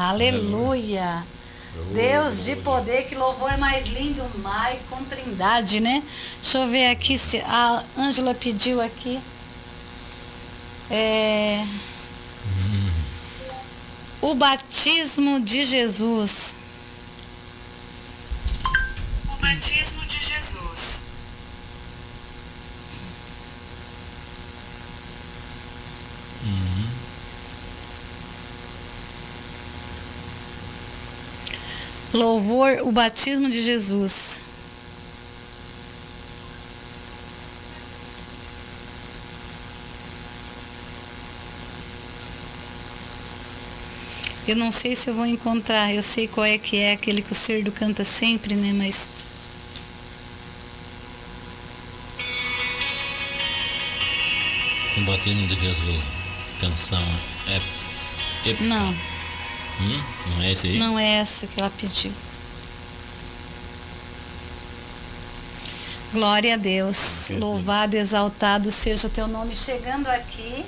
Aleluia. Deus de poder, que louvor mais lindo, mais com trindade, né? Deixa eu ver aqui se a Ângela pediu aqui. O batismo de Jesus. O batismo de Jesus. Louvor, o batismo de Jesus. Eu não sei se eu vou encontrar, eu sei qual é que é aquele que o Cerdo canta sempre, né, mas... O batismo de Jesus, canção, épica. Não. Não é esse aí? Não é essa que ela pediu. Glória a Deus. Louvado, exaltado seja o teu nome. Chegando aqui.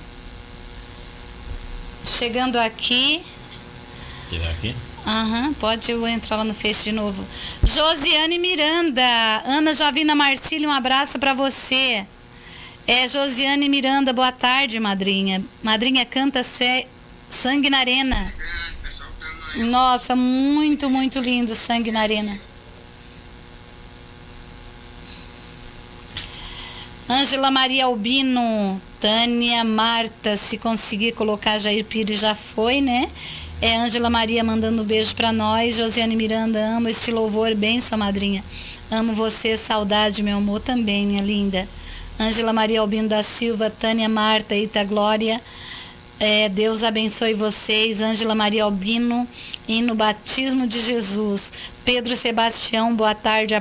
Tirar aqui? Pode eu entrar lá no Face de novo. Josiane Miranda. Ana Javina Marcílio, um abraço para você. Josiane Miranda, boa tarde, madrinha. Madrinha canta Sangue na Arena. Nossa, muito, muito lindo, Sangue na Arena. Ângela Maria Albino, Tânia Marta, se conseguir colocar Jair Pires já foi, né? Ângela Maria mandando um beijo pra nós. Josiane Miranda, amo este louvor, bem, sua madrinha. Amo você, saudade, meu amor, também, minha linda. Ângela Maria Albino da Silva, Tânia Marta, Eita Glória. Deus abençoe vocês. Ângela Maria Albino, e no batismo de Jesus. Pedro Sebastião, boa tarde.